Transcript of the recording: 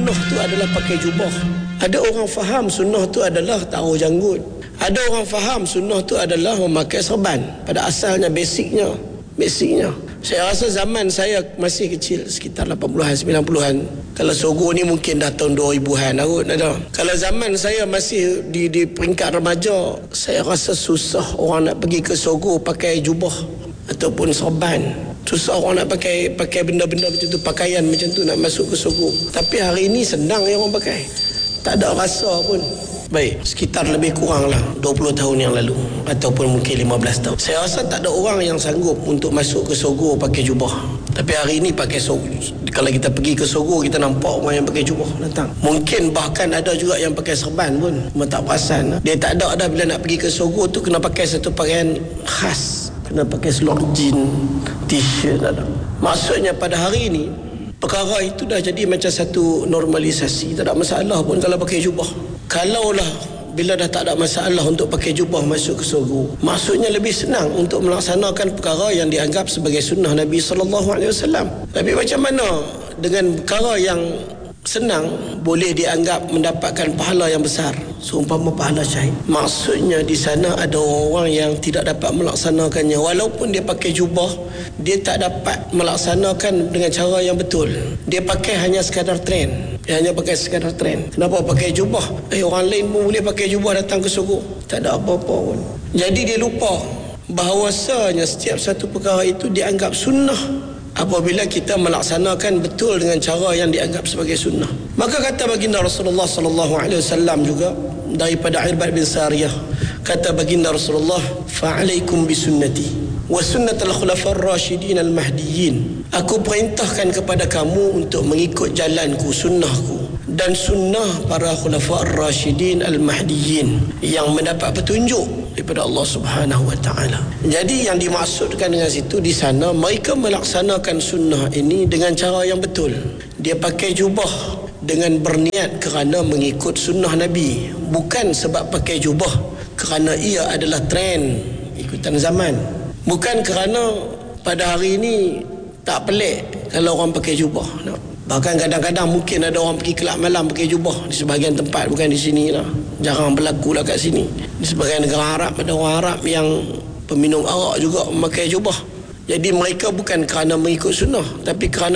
sunnah tu adalah pakai jubah. Ada orang faham sunnah tu adalah taruh janggut. Ada orang faham sunnah tu adalah memakai serban. Pada asalnya basicnya. Saya rasa zaman saya masih kecil, sekitar 80-an, 90-an. Kalau Sogo ni mungkin dah tahun 2000-an ada. Kalau zaman saya masih di peringkat remaja, saya rasa susah orang nak pergi ke Sogo pakai jubah ataupun serban. Susah orang nak pakai benda-benda macam tu, pakaian macam tu nak masuk ke Sogo. Tapi hari ini senang yang orang pakai. Tak ada rasa pun. Baik, sekitar lebih kurang lah 20 tahun yang lalu ataupun mungkin 15 tahun. Saya rasa tak ada orang yang sanggup untuk masuk ke Sogo pakai jubah. Tapi hari ini pakai Sogo. Kalau kita pergi ke Sogo, kita nampak orang yang pakai jubah datang. Mungkin bahkan ada juga yang pakai serban pun, cuma tak perasan. Dia tak ada dah bila nak pergi ke Sogo tu kena pakai satu pakaian khas. Kena pakai seluar jean, t-shirt ada. Maksudnya pada hari ini perkara itu dah jadi macam satu normalisasi. Tak ada masalah pun kalau pakai jubah. Kalaulah bila dah tak ada masalah untuk pakai jubah masuk ke Sogo, maksudnya lebih senang untuk melaksanakan perkara yang dianggap sebagai sunnah Nabi SAW. Tapi macam mana dengan perkara yang senang boleh dianggap mendapatkan pahala yang besar, seumpama pahala syahid? Maksudnya di sana ada orang yang tidak dapat melaksanakannya. Walaupun dia pakai jubah, dia tak dapat melaksanakan dengan cara yang betul. Dia pakai hanya sekadar trend. Dia hanya pakai sekadar trend. Kenapa pakai jubah? Orang lain pun boleh pakai jubah datang ke Sogo. Tak ada apa-apa pun. Jadi dia lupa bahawasanya setiap satu perkara itu dianggap sunnah apabila kita melaksanakan betul dengan cara yang dianggap sebagai sunnah. Maka kata baginda Rasulullah sallallahu alaihi wasallam juga daripada Irbad bin Sariyah, kata baginda Rasulullah, "Fa'alaikum bisunnati wa sunnatul khulafar rasyidin al-mahdiyyin." Aku perintahkan kepada kamu untuk mengikut jalanku, sunnahku, dan sunnah para khulafar rasyidin al-mahdiyyin yang mendapat petunjuk daripada Allah Subhanahu wa taala. Jadi yang dimaksudkan dengan situ di sana, mereka melaksanakan sunnah ini dengan cara yang betul. Dia pakai jubah dengan berniat kerana mengikut sunnah Nabi, bukan sebab pakai jubah kerana ia adalah trend ikutan zaman. Bukan kerana pada hari ini tak pelik kalau orang pakai jubah. Bahkan kadang-kadang mungkin ada orang pergi kelab malam pakai jubah di sebahagian tempat, bukan di sini lah. Jarang berlaku lah kat sini. Di sebahagian negara Arab ada orang Arab yang peminum arak juga memakai jubah. Jadi mereka bukan kerana mengikut sunnah, tapi kerana